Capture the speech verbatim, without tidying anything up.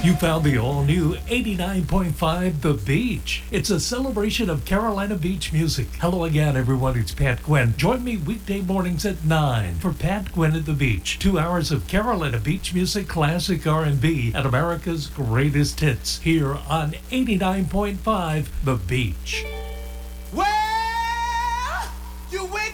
You found the all-new eighty-nine point five The Beach. It's a celebration of Carolina Beach music. Hello again, everyone. It's Pat Quinn. Join me weekday mornings at nine for Pat Quinn at the Beach. Two hours of Carolina Beach music, classic R and B, and America's greatest hits here on eighty-nine point five The Beach.